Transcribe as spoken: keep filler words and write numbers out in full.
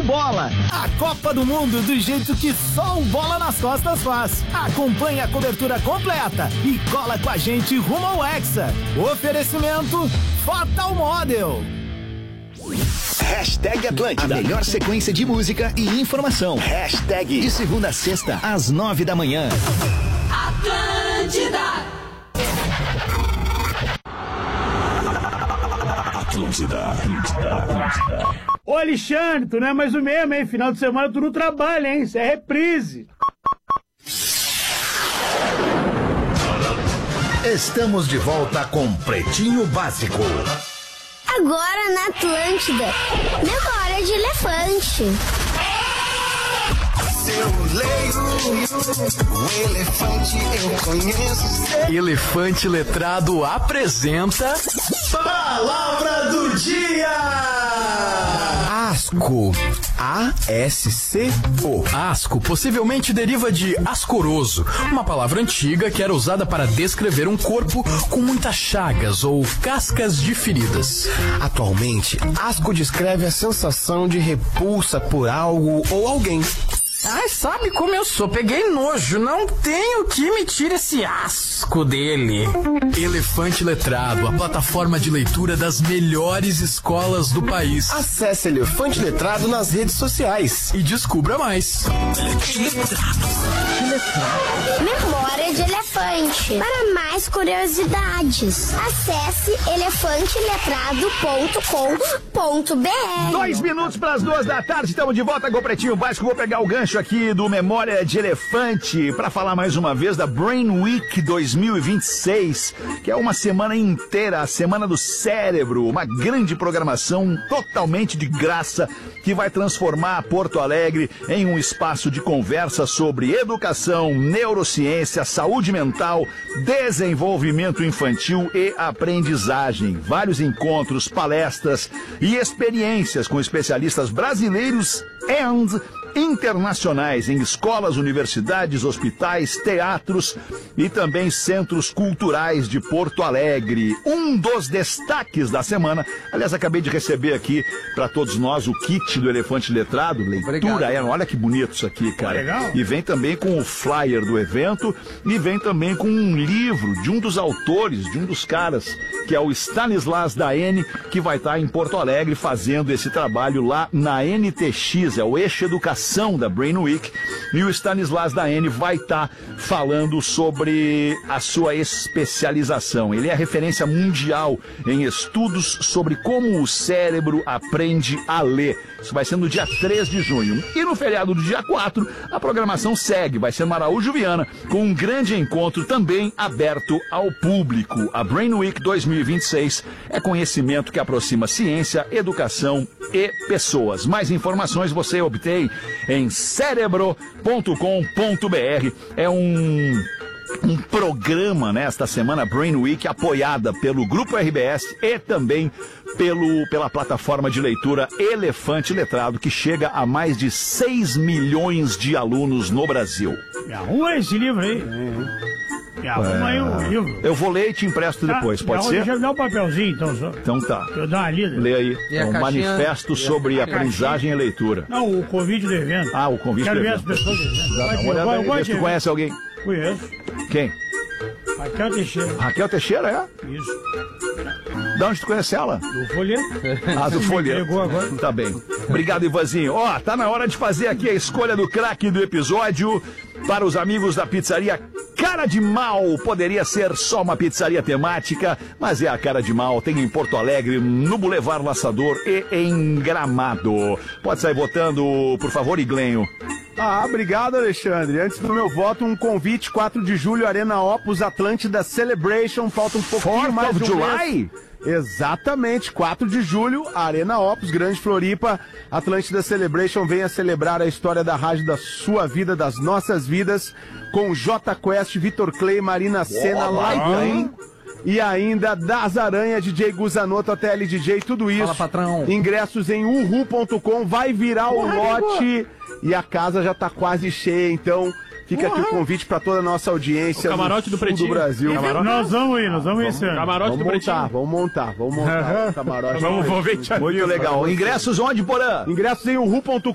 Bola, a Copa do Mundo do jeito que só o Bola nas Costas faz. Acompanhe a cobertura completa e cola com a gente rumo ao Hexa. Oferecimento Fatal Model. Hashtag Atlântida, a melhor sequência de música e informação. Hashtag de segunda a sexta, às nove da manhã. Atlântida. Atlântida, Atlântida, Atlântida. Ô Alexandre, tu não é mais o mesmo, hein? Final de semana tu não trabalha, hein? Isso é reprise. Estamos de volta com Pretinho Básico. Agora na Atlântida, memória de elefante. Eu leio o elefante, eu conheço. Elefante Letrado apresenta Palavra do Dia. Asco. A S C O. Asco possivelmente deriva de ascoroso, uma palavra antiga que era usada para descrever um corpo com muitas chagas ou cascas de feridas. Atualmente, asco descreve a sensação de repulsa por algo ou alguém. Ai, sabe como eu sou? Peguei nojo. Não tenho que me tirar esse asco dele. Elefante Letrado, a plataforma de leitura das melhores escolas do país. Acesse Elefante Letrado nas redes sociais e descubra mais. Memória de elefante. Para mais curiosidades, acesse elefante letrado ponto com ponto b r. Dois minutos para as duas da tarde, estamos de volta com o Pretinho Básico. Vou pegar o gancho aqui do Memória de Elefante para falar mais uma vez da Brain Week dois mil e vinte e seis, que é uma semana inteira, a Semana do Cérebro, uma grande programação totalmente de graça que vai transformar Porto Alegre em um espaço de conversa sobre educação, neurociência, saúde mental, desenvolvimento infantil e aprendizagem. Vários encontros, palestras e experiências com especialistas brasileiros e internacionais em escolas, universidades, hospitais, teatros e também centros culturais de Porto Alegre. Um dos destaques da semana, aliás, acabei de receber aqui para todos nós o kit do Elefante Letrado, leitura, é, olha que bonito isso aqui, cara. Legal. E vem também com o flyer do evento e vem também com um livro de um dos autores, de um dos caras, que é o Stanislas Daene, que vai estar em Porto Alegre fazendo esse trabalho lá na N T X, é o Eixo Educação da Brain Week, e o Stanislas Daene vai estar falando sobre a sua especialização. Ele é referência mundial em estudos sobre como o cérebro aprende a ler. Isso vai ser no dia três de junho. E no feriado do dia quatro, a programação segue. Vai ser no Araújo Viana, com um grande encontro também aberto ao público. A Brain Week dois mil e vinte e seis é conhecimento que aproxima ciência, educação e pessoas. Mais informações você obtém em cerebro ponto com ponto b r. É um... um programa nesta semana Brain Week apoiada pelo Grupo R B S e também pelo, pela plataforma de leitura Elefante Letrado, que chega a mais de seis milhões de alunos no Brasil. Me arruma esse livro aí. Me arruma aí o livro. Eu vou ler e te empresto depois, tá, pode ser? Deixa eu dar um papelzinho então só. Então tá. Eu dar uma lida. Lê aí. E É um caixinha... manifesto e sobre a... aprendizagem e leitura. Não, o convite do evento. Ah, o convite Quero do ver evento. as pessoas do evento. Dá Vai, uma olhada eu aí, gosto vê se de tu conhece alguém. Conheço. Quem? Raquel Teixeira. Raquel Teixeira, é? Isso. De onde tu conhece ela? Do folheto. Ah, do folheto. Pegou agora. Tá bem. Obrigado, Ivanzinho. Ó, tá na hora de fazer aqui a escolha do craque do episódio para os amigos da pizzaria Cara de Mal. Poderia ser só uma pizzaria temática, mas é a Cara de Mal. Tem em Porto Alegre, no Boulevard Laçador e em Gramado. Pode sair votando, por favor, Iglenho. Ah, obrigado, Alexandre. Antes do meu voto, um convite, quatro de julho, Arena Opus, Atlântida Celebration. Falta um pouquinho mais de um July? mês. Exatamente, quatro de julho, Arena Opus, Grande Floripa, Atlântida Celebration. Venha celebrar a história da rádio da sua vida, das nossas vidas, com J Quest, Vitor Clay, Marina Senna, Lagan. E ainda Das Aranha, D J Guzanoto, A T L D J, tudo isso. Fala, patrão. Ingressos em uhu ponto com, vai virar o lote e a casa já tá quase cheia, então fica aqui o convite para toda a nossa audiência. O camarote do Pretinho do Brasil. Camarote. Nós vamos ir, nós vamos ir esse ano. Camarote vamos do Pretinho. montar, vamos montar, vamos montar. Vamos montar o camarote. Vamos, vamos ver. Muito legal. Ingressos onde, Porã? Ingressos em uhu ponto com.